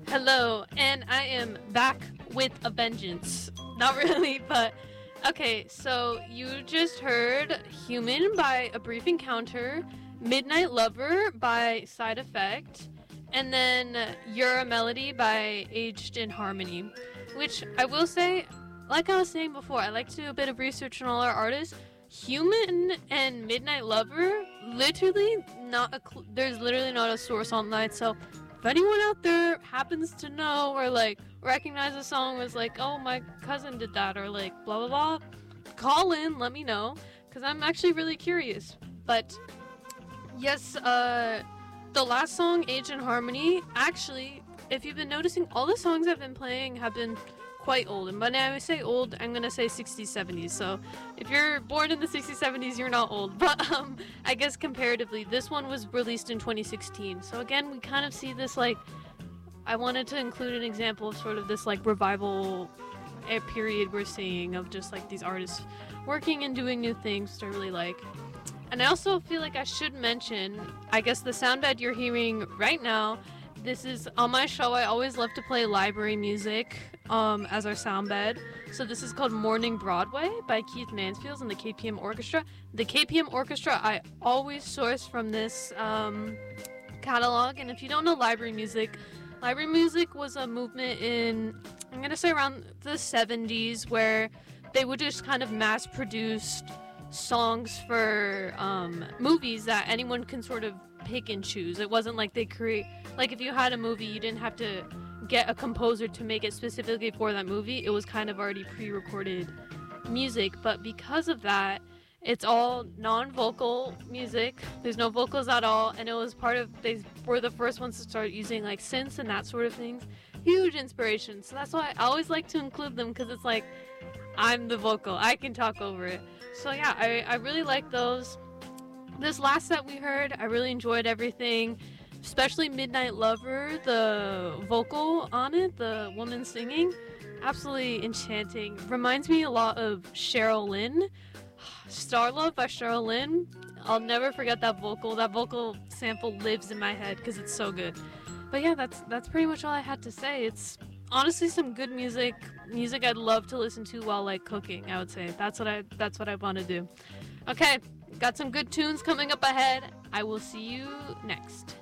Hello, and I am back with a vengeance. Not really, but okay, so you just heard Human by A Brief Encounter, Midnight Lover by Side Effect, and then You're a Melody by Aged in Harmony. Which I will say, like I was saying before, I like to do a bit of research on all our artists. Human and Midnight Lover, literally not there's literally not a source online, so if anyone out there happens to know or like recognize a song was like, oh, my cousin did that, or like blah blah blah, call in, let me know, because I'm actually really curious. But yes, the last song, Age in Harmony, actually, if you've been noticing, all the songs I've been playing have been quite old. And when I say old, I'm gonna say 60s, 70s. So if you're born in the 60s, 70s, you're not old. But I guess comparatively, this one was released in 2016. So again, we kind of see this like, I wanted to include an example of sort of this like revival period we're seeing of just like these artists working and doing new things, which I really like. And I also feel like I should mention, I guess the sound bed you're hearing right now, this is on my show. I always love to play library music as our sound bed. So this is called Morning Broadway by Keith Mansfield and the KPM Orchestra. The KPM Orchestra I always source from this catalog. And if you don't know library music was a movement in, I'm going to say around the 70s, where they would just kind of mass produce songs for movies that anyone can sort of pick and choose. It wasn't like they create, like if you had a movie, you didn't have to get a composer to make it specifically for that movie. It was kind of already pre-recorded music. But because of that, it's all non-vocal music. There's no vocals at all, and it was they were the first ones to start using like synths and that sort of things. Huge inspiration. So that's why I always like to include them, because it's like I'm the vocal, I can talk over it. So yeah, I really like those. This last set we heard, I really enjoyed everything, especially Midnight Lover, the vocal on it, the woman singing, absolutely enchanting. Reminds me a lot of Cheryl Lynn. Starlove by Cheryl Lynn. I'll never forget that vocal. That vocal sample lives in my head because it's so good. But yeah, that's pretty much all I had to say. It's honestly some good music I'd love to listen to while like cooking. I would say that's what I want to do. Okay, got some good tunes coming up ahead. I will see you next.